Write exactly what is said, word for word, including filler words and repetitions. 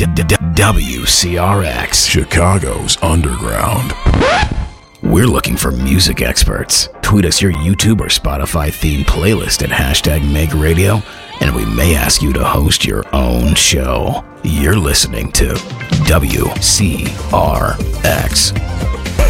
W C R X, Chicago's Underground. We're looking for music experts. Tweet us your YouTube or Spotify themed playlist at hashtag Make Radio, and we may ask you to host your own show. You're listening to W C R X.